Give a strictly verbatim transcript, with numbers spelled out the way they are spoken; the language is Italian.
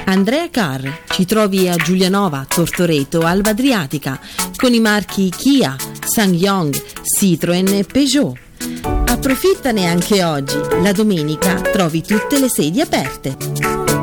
Andrea Carr, ci trovi a Giulianova, Tortoreto, Alba Adriatica, con i marchi Kia, SsangYong, Citroen e Peugeot. Approfittane anche oggi, la domenica trovi tutte le sedi aperte.